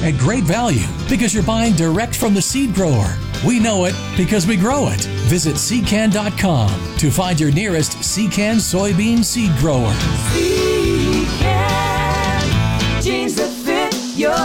at great value because you're buying direct from the seed grower. We know it because we grow it. Visit Seedcan.com to find your nearest Seedcan soybean seed grower. Seedcan, genes that fit your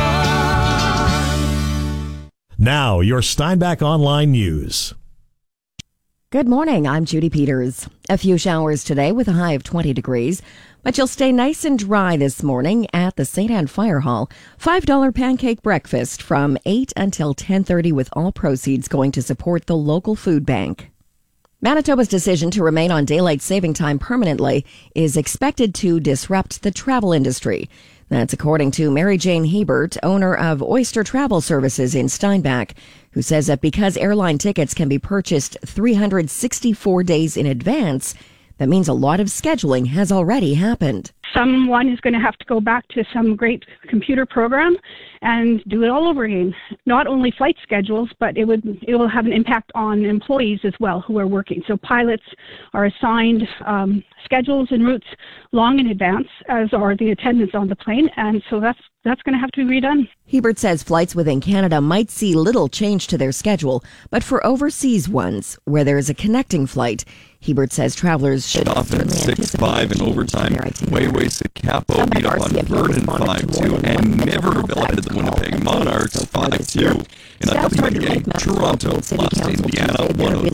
farm. Now, your Steinbach Online News. Good morning, I'm Judy Peters. A few showers today with a high of 20 degrees, but you'll stay nice and dry this morning at the St. Anne Fire Hall. $5 pancake breakfast from 8 until 10:30 with all proceeds going to support the local food bank. Manitoba's decision to remain on daylight saving time permanently is expected to disrupt the travel industry. That's according to Mary Jane Hebert, owner of Oyster Travel Services in Steinbach, who says that because airline tickets can be purchased 364 days in advance, that means a lot of scheduling has already happened. Someone is going to have to go back to some great computer program and do it all over again. Not only flight schedules, but it will have an impact on employees as well who are working. So pilots are assigned schedules and routes long in advance, as are the attendants on the plane, and so that's going to have to be redone. Hebert says flights within Canada might see little change to their schedule, but for overseas ones, where there is a connecting flight, Hebert says travelers should often at 6-5 in overtime. Wayway Capo beat up on Vernon 5-2, and Niverville headed the Winnipeg Monarchs 5-2. In a upcoming game, Toronto lost Indiana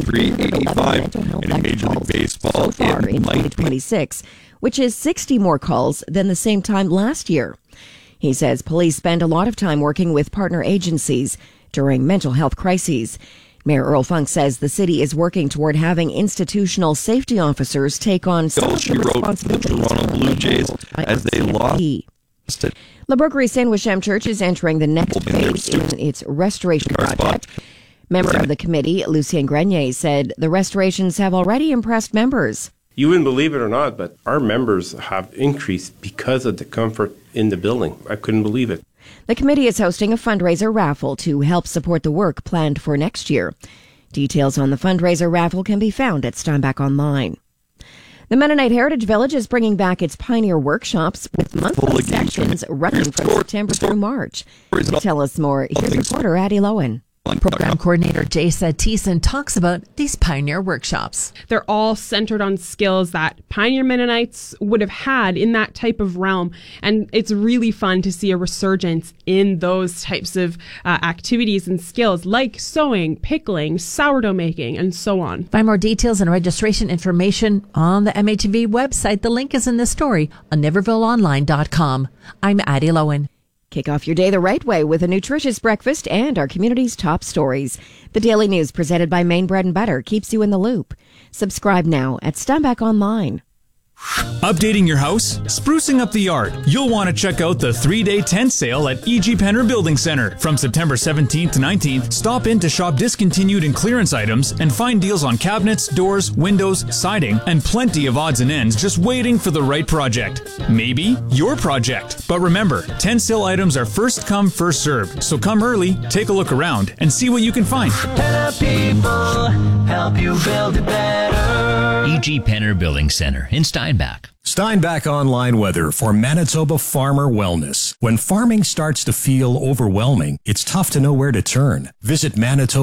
103-85. And in Major League Baseball, in 2026, which is 60 more calls than the same time last year. He says police spend a lot of time working with partner agencies during mental health crises. Mayor Earl Funk says the city is working toward having institutional safety officers take on social responsibilities. The Toronto Blue Jays as they lost it. La Broquerie Saint-Wichem Church is entering the next phase in its restoration project. Member of the committee, Lucien Grenier, said the restorations have already impressed members. You wouldn't believe it or not, but our members have increased because of the comfort in the building. I couldn't believe it. The committee is hosting a fundraiser raffle to help support the work planned for next year. Details on the fundraiser raffle can be found at Steinbach Online. The Mennonite Heritage Village is bringing back its Pioneer Workshops with monthly sessions running from September through March. To tell us more, here's reporter Addie Lowen. Program coordinator Jaysa Thiessen talks about these Pioneer Workshops. They're all centered on skills that Pioneer Mennonites would have had in that type of realm. And it's really fun to see a resurgence in those types of activities and skills like sewing, pickling, sourdough making, and so on. Find more details and registration information on the MHV website. The link is in this story on NivervilleOnline.com. I'm Addie Lowen. Kick off your day the right way with a nutritious breakfast and our community's top stories. The Daily News presented by Maine Bread and Butter keeps you in the loop. Subscribe now at Steinbach Online. Updating your house? Sprucing up the yard? You'll want to check out the 3-day tent sale at E.G. Penner Building Center. From September 17th to 19th, stop in to shop discontinued and clearance items and find deals on cabinets, doors, windows, siding, and plenty of odds and ends just waiting for the right project. Maybe your project. But remember, tent sale items are first come, first served. So come early, take a look around, and see what you can find. Penner people help you build it better. E.G. Penner Building Center in Steinbach. Steinbach Online weather for Manitoba Farmer Wellness. When farming starts to feel overwhelming, it's tough to know where to turn. Visit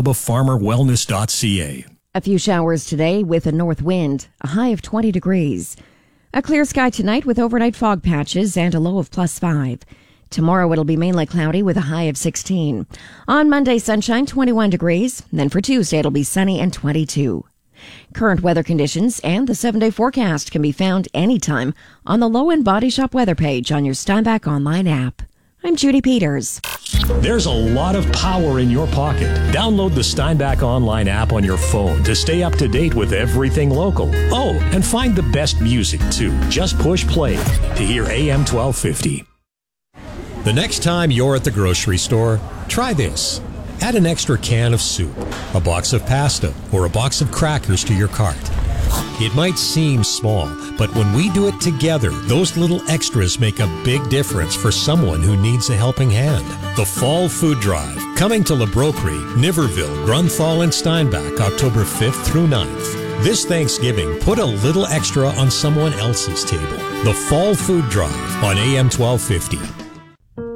manitobafarmerwellness.ca. A few showers today with a north wind, a high of 20 degrees. A clear sky tonight with overnight fog patches and a low of +5. Tomorrow it'll be mainly cloudy with a high of 16. On Monday, sunshine, 21 degrees. Then for Tuesday, it'll be sunny and 22. Current weather conditions and the 7-day forecast can be found anytime on the Low End Body Shop weather page on your Steinbach Online app. I'm Judy Peters. There's a lot of power in your pocket. Download the Steinbach Online app on your phone to stay up to date with everything local. Oh, and find the best music, too. Just push play to hear AM 1250. The next time you're at the grocery store, try this. Add an extra can of soup, a box of pasta, or a box of crackers to your cart. It might seem small, but when we do it together, those little extras make a big difference for someone who needs a helping hand. The Fall Food Drive, coming to La Broquerie, Niverville, Grunthal, and Steinbach, October 5th through 9th. This Thanksgiving, put a little extra on someone else's table. The Fall Food Drive on AM 1250.